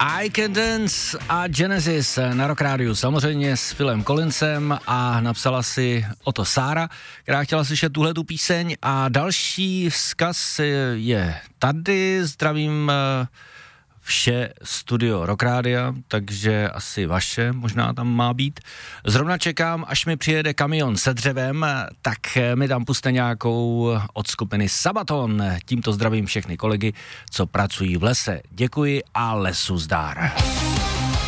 I Can Dance a Genesis na Rock Rádiu, samozřejmě s Philem Collinsem, a napsala si o to Sára, která chtěla slyšet tuhletu píseň, a další vzkaz je tady. Zdravím vše studio Rock Rádia, takže asi vaše možná tam má být. Zrovna čekám, až mi přijede kamion se dřevem, tak mi tam puste nějakou od skupiny Sabaton. Tímto zdravím všechny kolegy, co pracují v lese. Děkuji a lesu zdár.